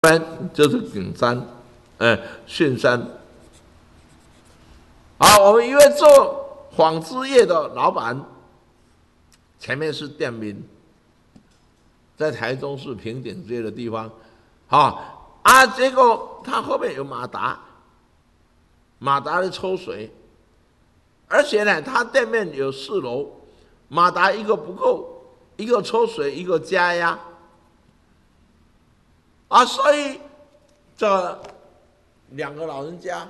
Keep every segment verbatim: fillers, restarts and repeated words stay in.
山就是顶山，呃，巽山。好，我们一位做纺织业的老板，前面是店名，在台中市平顶街的地方，好啊，结果他后面有马达，马达的抽水，而且呢，他店面有四楼，马达一个不够，一个抽水，一个加压。啊，所以这两个老人家，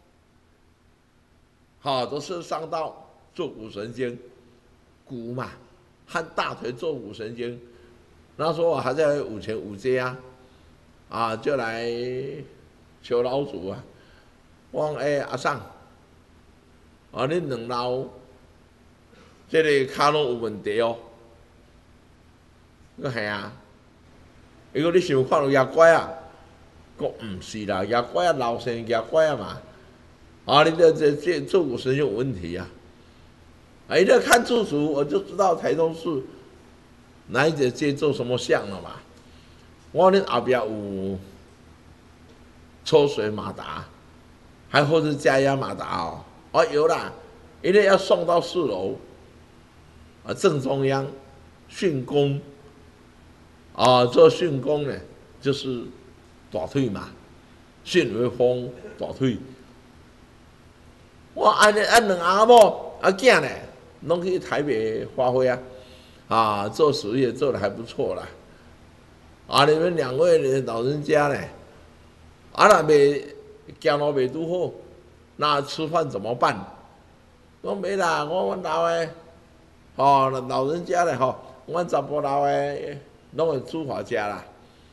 好、哦、都是伤到坐骨神经，骨嘛和大腿坐骨神经。那时候我还在五前五街啊，啊就来求老祖啊，我讲诶阿桑，啊恁两老这个骹拢有问题哦，我系啊。如果你想看到牙拐啊，讲唔是啦，牙拐啊老生牙拐啊嘛，啊，你这这这坐骨神经有问题啊！啊，一个看住址我就知道台中市哪一节街做什么项了嘛。我恁后边有抽水马达，还或者加压马达哦，哦有啦，一定要送到四楼，啊正中央训工。啊，做训工呢，就是大腿嘛，训为风大腿。我安尼安两阿某阿囝呢，拢去台北发挥啊，啊，做实业做得还不错啦。啊，你们两位老人家呢，啊那没走路没拄好，那吃饭怎么办？我没啦，我我老的，哦老人家呢吼，我查甫老的。拢会煮好家啦。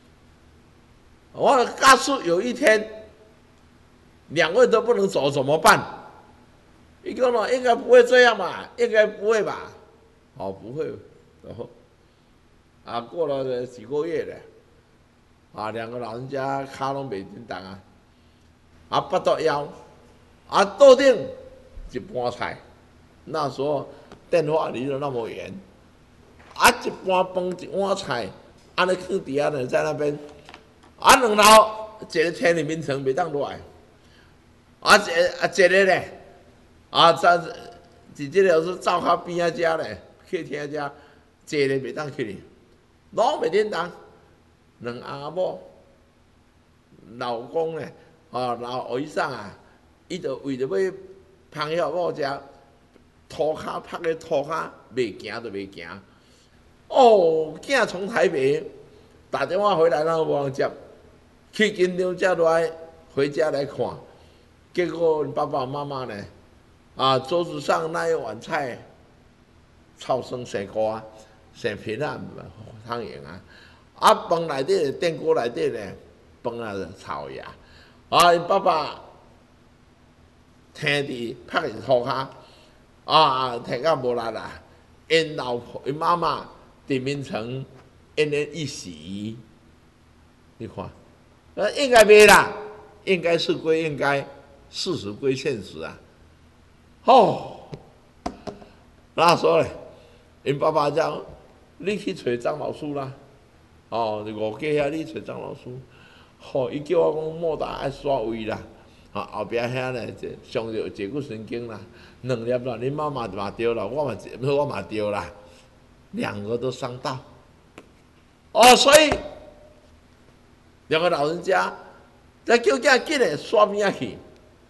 我告诉有一天，两位都不能走怎么办？一个呢，应该不会这样吧？应该不会吧？哦，不会。然后啊，过了几个月了，啊，两个老人家脚拢袂叮当啊，啊，八到腰，啊，桌顶一盘菜，那时候电话离得那么远。啊，一盘饭一碗菜，安尼放底下呢，在那边，啊，两老一个天里面层袂当落来，啊，一啊一个呢，啊，在伫这个是灶骹边仔遮咧，客厅遮，一个袂当去哩，拢袂叮当，两阿某，老公呢，啊，老后生啊，伊就为着要芳晓某遮，涂骹拍个涂骹，袂行就袂行。哦，囝从台北打电话回来，那无人接，去紧张才来回家来看，结果爸爸妈妈呢，啊，桌子上那一碗菜，炒生生瓜、生皮啊、汤圆啊，啊，饭内底电锅内底呢，饭啊炒呀，啊，爸爸听伫拍伊涂骹，啊，听到无力啦，因老婆因妈妈。顶面层奄奄一息，你看，呃，应该没啦，应该是归应该，事实归现实啊。哦，那时候呢，因爸爸讲，你去找张老师啦，哦，五街遐你找张老师，吼、哦，伊叫我讲莫大爱刷胃啦，啊，后壁遐呢，伤着坐骨神经啦，两粒啦，恁妈妈嘛对啦，我嘛我嘛对啦。两个都伤到，哦，所以两个老人家在叫囝紧的刷边仔去，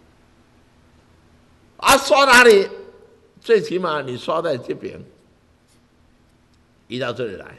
啊，刷哪里？最起码你刷在这边，移到这里来，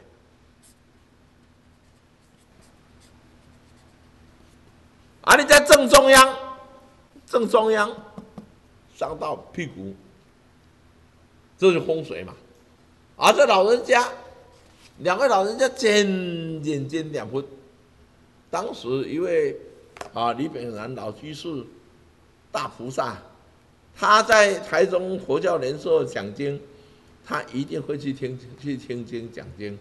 啊，你在正中央，正中央伤到屁股，这是风水嘛。啊，这老人家，两位老人家真认真两分。当时一位啊李炳南老居士，大菩萨，他在台中佛教联社讲经，他一定会去听去听经讲经。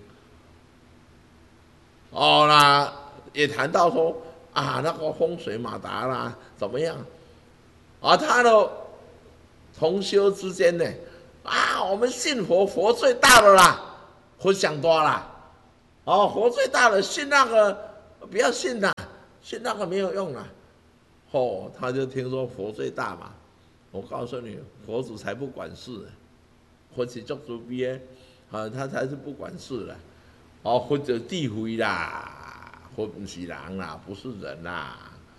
哦啦，也谈到说啊那个风水马达啦怎么样？啊，他的同修之间呢？啊，我们信佛，佛最大的啦，佛想多啦，哦，佛最大的，信那个不要信啦， 信那个没有用了。哦，他就听说佛最大嘛。我告诉你，佛祖才不管事呢，佛是足慈悲的，啊，他才是不管事的。哦，佛就智慧啦，佛不是人啦，不是人啦。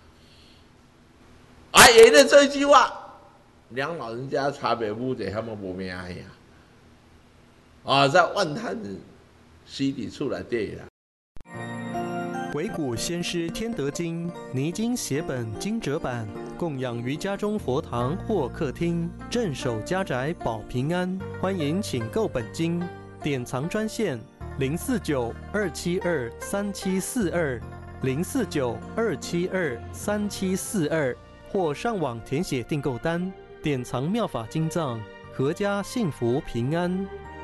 啊，因为这句话，梁老人家差别不者他们无命呀。啊，在万滩溪底出来对啦。 惟古先师天德经泥经写本经折版，供养于家中佛堂或客厅，镇守家宅保平安。欢迎请购本经，典藏专线零四九二七二三七四二零四九二七二三七四二，或上网填写订购单，典藏妙法经藏，阖家幸福平安。